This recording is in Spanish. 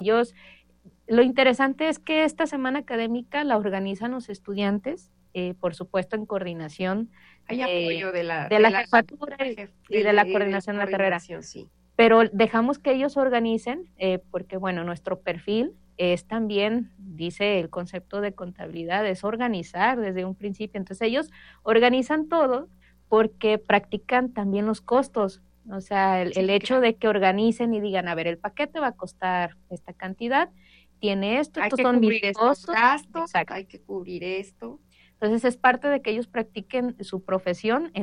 Ellos, lo interesante es que esta semana académica la organizan los estudiantes, por supuesto en coordinación Hay apoyo de la jefatura y de la coordinación de la carrera. Sí. Pero dejamos que ellos organicen, porque bueno, nuestro perfil es también, dice el concepto de contabilidad, es organizar desde un principio. Entonces ellos organizan todo porque practican también los costos. O sea, el hecho de que organicen y digan, a ver, el paquete va a costar esta cantidad, tiene esto, Hay estos que son mis cubrir estos costos. gastos, Exacto. hay que cubrir esto. Entonces es parte de que ellos practiquen su profesión